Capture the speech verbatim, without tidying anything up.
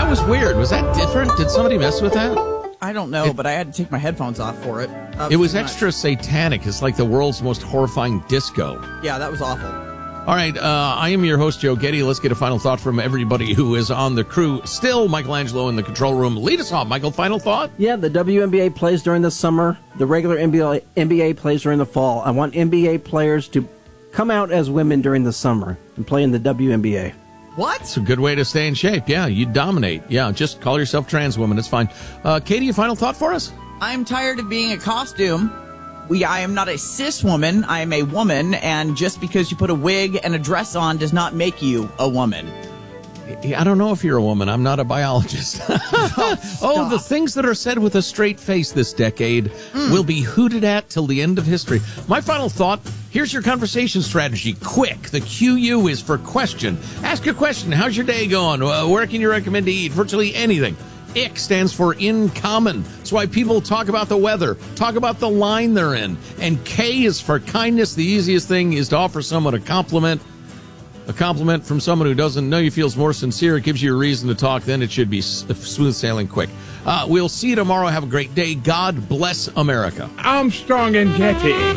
That was weird. Was that different? Did somebody mess with that? I don't know, it, but I had to take my headphones off for it. It was extra satanic. It's like the world's most horrifying disco. Yeah, that was awful. All right, uh, I am your host, Joe Getty. Let's get a final thought from everybody who is on the crew. Still, Michelangelo in the control room. Lead us off, Michael. Final thought? Yeah, the W N B A plays during the summer. The regular N B A, N B A plays during the fall. I want N B A players to come out as women during the summer and play in the W N B A. What? It's a good way to stay in shape. Yeah, you dominate. Yeah, just call yourself trans woman. It's fine. Uh, Katie, a final thought for us? I'm tired of being a costume. We, I am not a cis woman. I am a woman, and just because you put a wig and a dress on does not make you a woman. I don't know if you're a woman. I'm not a biologist. Oh, the things that are said with a straight face this decade mm. will be hooted at till the end of history. My final thought, here's your conversation strategy. Quick. The Q U is for question. Ask a question. How's your day going? Uh, where can you recommend to eat? Virtually anything. I C stands for in common. That's why people talk about the weather, talk about the line they're in. And K is for kindness. The easiest thing is to offer someone a compliment. A compliment from someone who doesn't know you feels more sincere. It gives you a reason to talk. Then it should be smooth sailing quick. Uh, we'll see you tomorrow. Have a great day. God bless America. Armstrong and Getty.